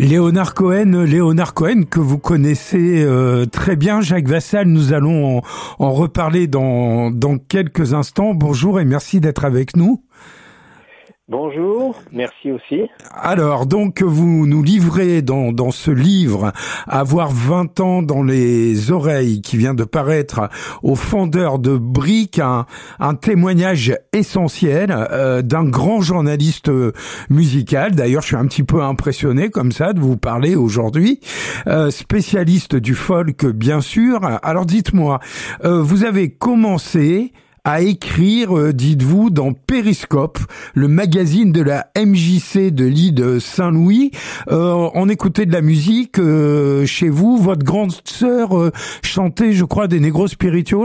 Léonard Cohen que vous connaissez très bien. Jacques Vassal, nous allons en reparler dans quelques instants. Bonjour et merci d'être avec nous. Bonjour, merci aussi. Alors, donc, vous nous livrez dans ce livre « Avoir 20 ans dans les oreilles » qui vient de paraître au Fondeur de Briques, un témoignage essentiel d'un grand journaliste musical. D'ailleurs, je suis un petit peu impressionné comme ça de vous parler aujourd'hui. Spécialiste du folk, bien sûr. Alors, dites-moi, vous avez commencé à écrire, dites-vous, dans Périscope, le magazine de la MJC de l'île de Saint-Louis. On écoutait de la musique chez vous. Votre grande sœur chantait, je crois, des Negro Spirituals.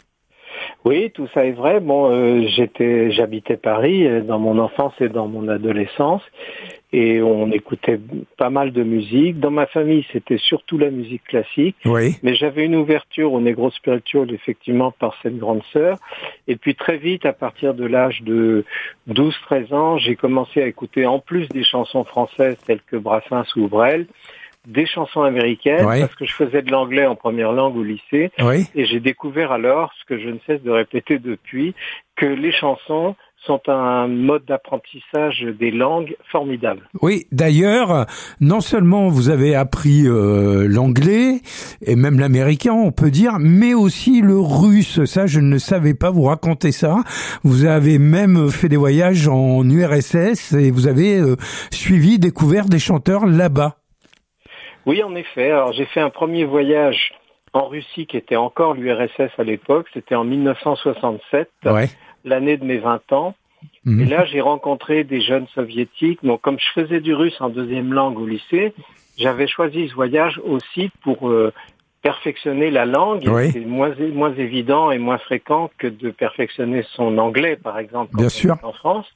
Oui, tout ça est vrai. Bon, j'habitais Paris dans mon enfance et dans mon adolescence, et on écoutait pas mal de musique. Dans ma famille, c'était surtout la musique classique. Oui. Mais j'avais une ouverture au Negro Spiritual, effectivement, par cette grande sœur. Et puis très vite, à partir de l'âge de 12-13 ans, j'ai commencé à écouter, en plus des chansons françaises telles que Brassens ou Brel, des chansons américaines, oui, parce que je faisais de l'anglais en première langue au lycée, oui, et j'ai découvert alors, ce que je ne cesse de répéter depuis, que les chansons sont un mode d'apprentissage des langues formidable. Oui, d'ailleurs, non seulement vous avez appris l'anglais, et même l'américain, on peut dire, mais aussi le russe. Ça, je ne le savais pas, vous racontez ça. Vous avez même fait des voyages en URSS, et vous avez découvert des chanteurs là-bas. Oui, en effet. Alors, j'ai fait un premier voyage en Russie qui était encore l'URSS à l'époque. C'était en 1967, ouais, l'année de mes 20 ans. Mmh. Et là, j'ai rencontré des jeunes soviétiques. Donc, comme je faisais du russe en deuxième langue au lycée, j'avais choisi ce voyage aussi pour perfectionner la langue. Oui. C'est moins évident et moins fréquent que de perfectionner son anglais, par exemple, quand on est en France.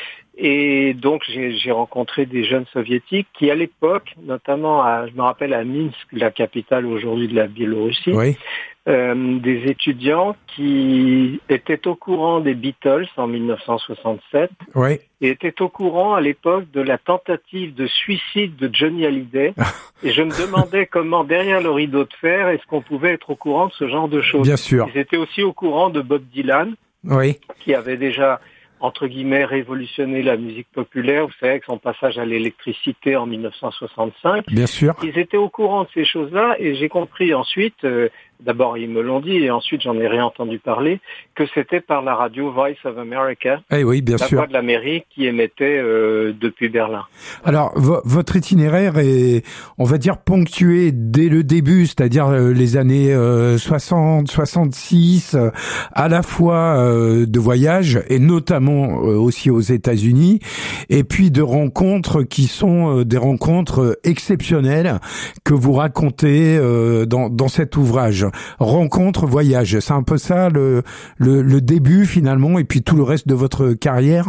Et donc, j'ai rencontré des jeunes soviétiques qui, à l'époque, notamment je me rappelle à Minsk, la capitale aujourd'hui de la Biélorussie, oui, des étudiants qui étaient au courant des Beatles en 1967, oui, et étaient au courant à l'époque de la tentative de suicide de Johnny Hallyday. Et je me demandais comment, derrière le rideau de fer, est-ce qu'on pouvait être au courant de ce genre de choses. Bien sûr. Ils étaient aussi au courant de Bob Dylan, oui, qui avait déjà, entre guillemets, révolutionner la musique populaire, vous savez, avec son passage à l'électricité en 1965. Bien sûr. Ils étaient au courant de ces choses-là, et j'ai compris ensuite, d'abord ils me l'ont dit, et ensuite j'en ai réentendu parler, que c'était par la radio Voice of America, oui, bien sûr, la voix de l'Amérique, qui émettait depuis Berlin. Alors, votre itinéraire est, on va dire, ponctué dès le début, c'est-à-dire les années 60, 66, à la fois de voyages, et notamment aussi aux États-Unis, et puis de rencontres qui sont des rencontres exceptionnelles que vous racontez dans cet ouvrage. Rencontres, voyages, c'est un peu ça le début finalement, et puis tout le reste de votre carrière?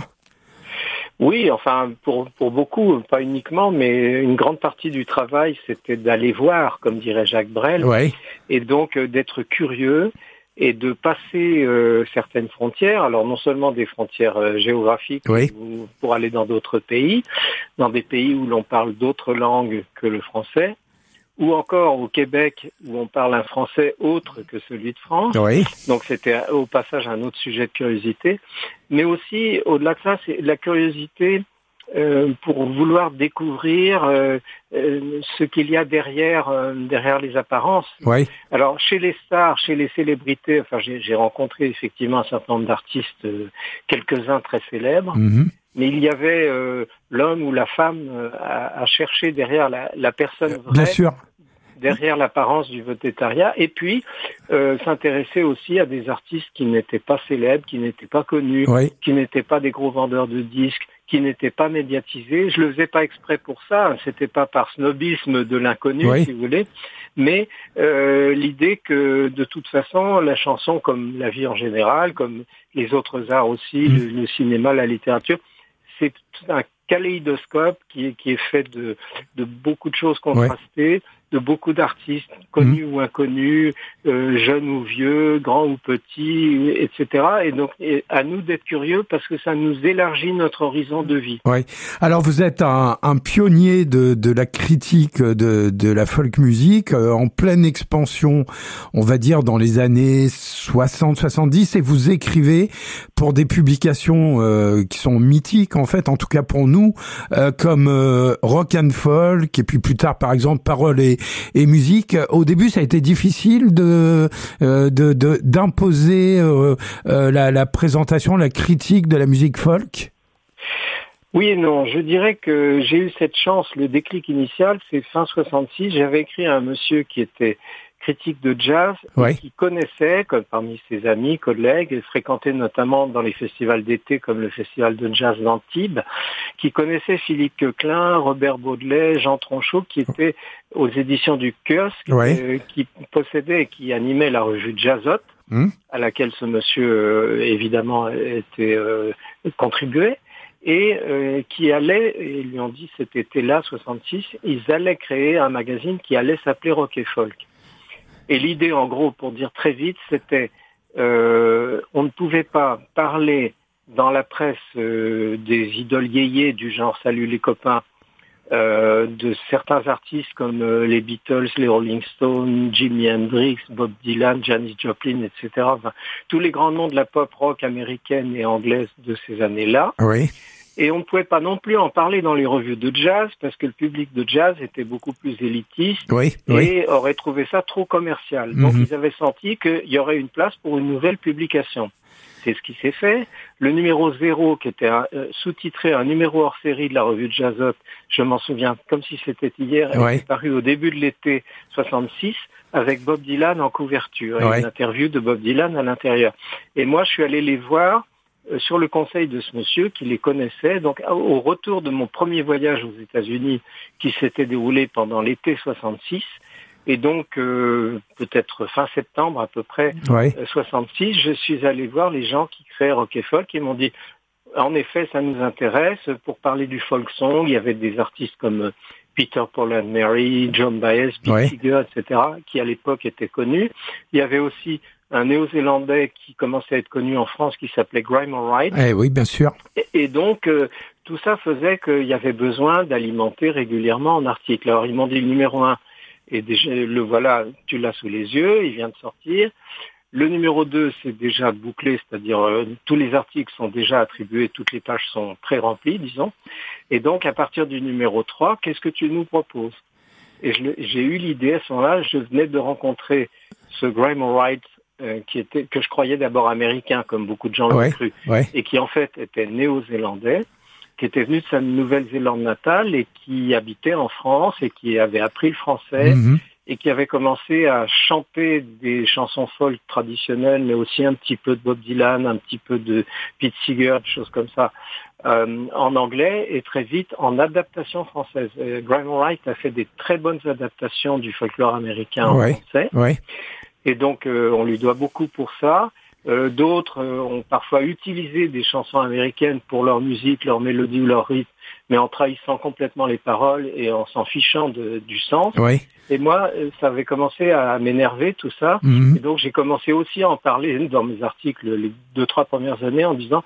Oui, enfin, pour beaucoup, pas uniquement, mais une grande partie du travail, c'était d'aller voir, comme dirait Jacques Brel, ouais, et donc d'être curieux et de passer certaines frontières. Alors, non seulement des frontières géographiques, oui, pour aller dans d'autres pays, dans des pays où l'on parle d'autres langues que le français, ou encore au Québec, où on parle un français autre que celui de France. Oui. Donc c'était au passage un autre sujet de curiosité. Mais aussi, au-delà de ça, c'est la curiosité pour vouloir découvrir ce qu'il y a derrière les apparences. Oui. Alors chez les stars, chez les célébrités, enfin j'ai rencontré effectivement un certain nombre d'artistes, quelques-uns très célèbres. Mm-hmm. Mais il y avait l'homme ou la femme à chercher derrière la personne vraie, bien sûr, derrière l'apparence du végétariat, et puis s'intéresser aussi à des artistes qui n'étaient pas célèbres, qui n'étaient pas connus, oui, qui n'étaient pas des gros vendeurs de disques, qui n'étaient pas médiatisés. Je le faisais pas exprès pour ça, c'était pas par snobisme de l'inconnu, oui, si vous voulez, mais l'idée que de toute façon la chanson, comme la vie en général, comme les autres arts aussi, le cinéma, la littérature, c'est un kaléidoscope qui est fait de beaucoup de choses contrastées, oui, de beaucoup d'artistes, connus ou inconnus, jeunes ou vieux, grands ou petits, etc. Et donc, à nous d'être curieux parce que ça nous élargit notre horizon de vie. Oui. Alors, vous êtes un pionnier de la critique de la folk music, en pleine expansion, on va dire, dans les années 60-70, et vous écrivez pour des publications qui sont mythiques, en fait, en tout cas pour nous, comme Rock and Folk, et puis plus tard, par exemple, Paroles et musique. Au début, ça a été difficile d'imposer la présentation, la critique de la musique folk. Oui et non. Je dirais que j'ai eu cette chance. Le déclic initial, c'est fin 66. J'avais écrit à un monsieur qui était critique de jazz, qui connaissait, comme parmi ses amis, collègues, et fréquentait notamment dans les festivals d'été comme le festival de jazz d'Antibes, qui connaissait Philippe Queclin, Robert Baudelaire, Jean Tronchot, qui étaient aux éditions du Kiosque, qui possédait et qui animait la revue Jazzot, à laquelle ce monsieur, évidemment, était contribué. Et qui allait, et ils lui ont dit cet été-là, 66, ils allaient créer un magazine qui allait s'appeler Rock et Folk. Et l'idée, en gros, pour dire très vite, c'était on ne pouvait pas parler dans la presse des idoles yéyés du genre Salut les copains, de certains artistes comme les Beatles, les Rolling Stones, Jimi Hendrix, Bob Dylan, Janis Joplin, etc. Enfin, tous les grands noms de la pop rock américaine et anglaise de ces années-là. Oui. Et on ne pouvait pas non plus en parler dans les revues de jazz parce que le public de jazz était beaucoup plus élitiste et aurait trouvé ça trop commercial. Donc ils avaient senti qu'il y aurait une place pour une nouvelle publication. C'est ce qui s'est fait. Le numéro 0, qui était sous-titré un numéro hors série de la revue de Jazzot, je m'en souviens comme si c'était hier, est paru au début de l'été 66 avec Bob Dylan en couverture et une interview de Bob Dylan à l'intérieur. Et moi, je suis allé les voir sur le conseil de ce monsieur qui les connaissait. Donc, au retour de mon premier voyage aux États-Unis qui s'était déroulé pendant l'été 66, et donc peut-être fin septembre à peu près 66, je suis allé voir les gens qui créaient Rock et Folk et m'ont dit en effet ça nous intéresse. Pour parler du folk song, il y avait des artistes comme Peter, Paul and Mary, John Baez, Pete Seeger, etc. qui à l'époque étaient connus. Il y avait aussi un néo-zélandais qui commençait à être connu en France qui s'appelait Grime Alright. Oui, bien sûr. Et donc tout ça faisait qu'il y avait besoin d'alimenter régulièrement en articles. Alors ils m'ont dit le numéro 1, et déjà, le voilà, tu l'as sous les yeux, il vient de sortir. Le numéro 2, c'est déjà bouclé, c'est-à-dire tous les articles sont déjà attribués, toutes les pages sont pré-remplies, disons. Et donc, à partir du numéro 3, qu'est-ce que tu nous proposes? Et j'ai eu l'idée à ce moment-là, je venais de rencontrer ce Grime Alright, que je croyais d'abord américain, comme beaucoup de gens l'ont cru, et qui en fait était néo-zélandais, qui était venu de sa Nouvelle-Zélande natale et qui habitait en France et qui avait appris le français et qui avait commencé à chanter des chansons folk traditionnelles, mais aussi un petit peu de Bob Dylan, un petit peu de Pete Seeger, des choses comme ça, en anglais et très vite en adaptation française. Grime Alright a fait des très bonnes adaptations du folklore américain en français. Et donc, on lui doit beaucoup pour ça. D'autres ont parfois utilisé des chansons américaines pour leur musique, leur mélodie ou leur rythme, mais en trahissant complètement les paroles et en s'en fichant du sens. Et moi, ça avait commencé à m'énerver tout ça. Et donc, j'ai commencé aussi à en parler dans mes articles les 2-3 premières années en disant,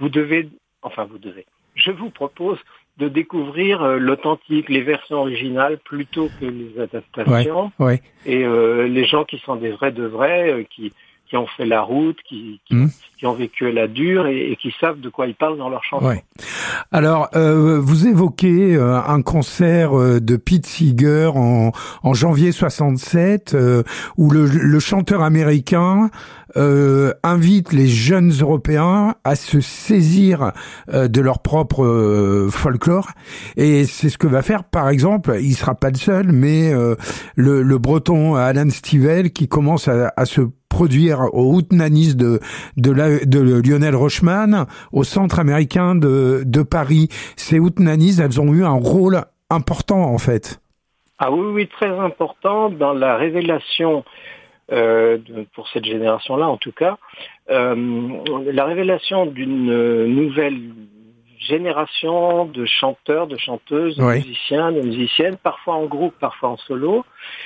je vous propose de découvrir l'authentique, les versions originales plutôt que les adaptations. Et les gens qui sont des vrais de vrais, qui ont fait la route, qui ont vécu la dure et qui savent de quoi ils parlent dans leurs chansons. Alors, vous évoquez un concert de Pete Seeger en janvier 67, où le chanteur américain invite les jeunes Européens à se saisir de leur propre folklore. Et c'est ce que va faire, par exemple, il sera pas le seul, mais le Breton Alan Stivell qui commence à se produire au Hootenannies de Lionel Rochman, au Centre américain de Paris. Ces Hootenannies, elles ont eu un rôle important, en fait. Ah oui, très important dans la révélation, pour cette génération-là en tout cas, la révélation d'une nouvelle génération de chanteurs, de chanteuses, de musiciens, de musiciennes, parfois en groupe, parfois en solo,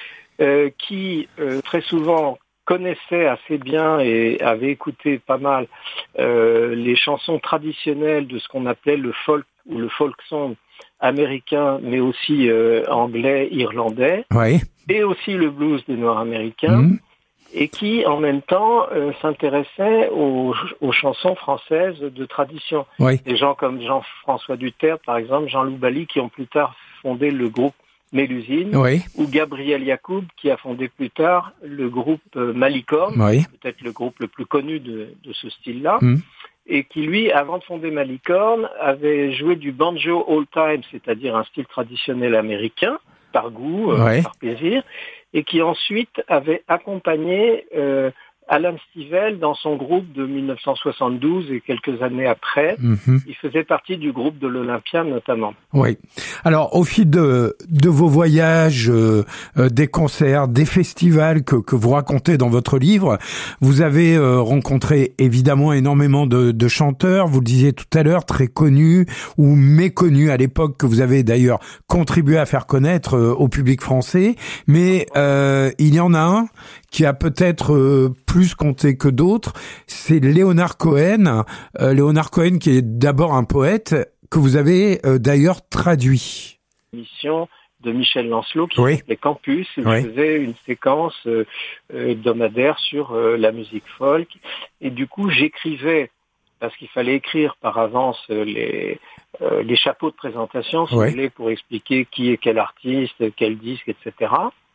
qui très souvent connaissaient assez bien et avaient écouté pas mal les chansons traditionnelles de ce qu'on appelait le folk ou le folk song américain, mais aussi anglais, irlandais, et aussi le blues des Noirs américains, et qui, en même temps, s'intéressaient aux chansons françaises de tradition. Des gens comme Jean-François Dutertre, par exemple, Jean-Loup Bali, qui ont plus tard fondé le groupe Mélusine, ou Gabriel Yacoub, qui a fondé plus tard le groupe Malicorne, peut-être le groupe le plus connu de ce style-là, et qui, lui, avant de fonder Malicorne, avait joué du banjo old-time, c'est-à-dire un style traditionnel américain, par goût, par plaisir, et qui ensuite avait accompagné Alan Stivell dans son groupe de 1972 et quelques années après. Il faisait partie du groupe de l'Olympia notamment. Oui. Alors, au fil de vos voyages, des concerts, des festivals que vous racontez dans votre livre, vous avez rencontré évidemment énormément de chanteurs. Vous le disiez tout à l'heure, très connus ou méconnus à l'époque, que vous avez d'ailleurs contribué à faire connaître au public français. Mais il y en a un qui a peut-être plus compté que d'autres, c'est Léonard Cohen. Léonard Cohen, qui est d'abord un poète, que vous avez d'ailleurs traduit. Mission de Michel Lancelot, qui s'appelait Campus, il faisait une séquence hebdomadaire sur la musique folk. Et du coup, j'écrivais, parce qu'il fallait écrire par avance les chapeaux de présentation, si vous voulez, pour expliquer qui est quel artiste, quel disque, etc.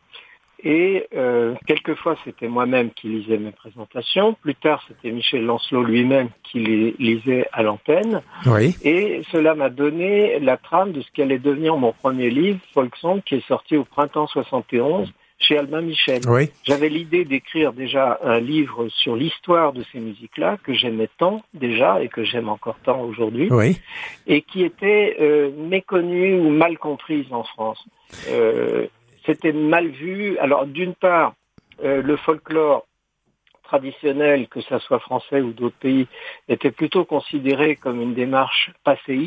Et quelquefois, c'était moi-même qui lisais mes présentations. Plus tard, c'était Michel Lancelot lui-même qui les lisait à l'antenne. Et cela m'a donné la trame de ce qu'allait devenir mon premier livre, Folk Song, qui est sorti au printemps 71 chez Albin Michel. J'avais l'idée d'écrire déjà un livre sur l'histoire de ces musiques-là, que j'aimais tant déjà et que j'aime encore tant aujourd'hui, et qui était méconnue ou mal comprise en France. C'était mal vu. Alors, d'une part, le folklore traditionnel, que ça soit français ou d'autres pays, était plutôt considéré comme une démarche passéiste.